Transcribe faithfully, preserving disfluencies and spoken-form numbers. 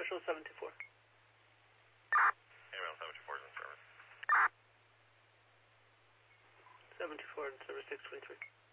show seventy-four. Email seventy-four is in service. seventy-four in service six twenty-three.